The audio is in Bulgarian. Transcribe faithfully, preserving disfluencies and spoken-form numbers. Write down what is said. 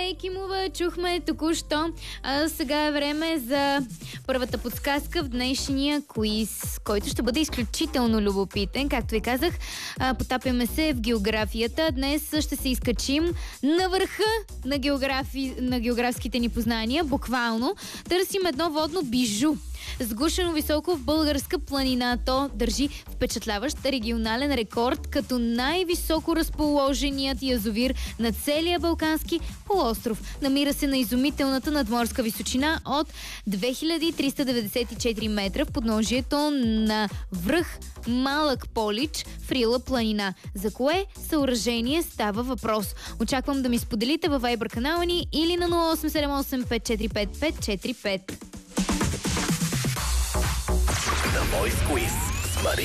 Ей, Кимова, чухме току-що. А сега е време за първата подсказка в днешния квиз, който ще бъде изключително любопитен. Както ви казах, потапяме се в географията. Днес ще се изкачим на върха на, географи... на географските ни познания. Буквално търсим едно водно бижу, сгушено високо в българска планина. То държи впечатляващ регионален рекорд като най-високо разположеният язовир на целия Балкански полуостров. Намира се на изумителната надморска височина от две хиляди триста деветдесет и четири метра в подножието на връх Малък Полич в Рила планина. За кое съоръжение става въпрос? Очаквам да ми споделите във Viber канала ни или на нула осем седем осем пет четири пет пет четири пет. The Voice Quiz.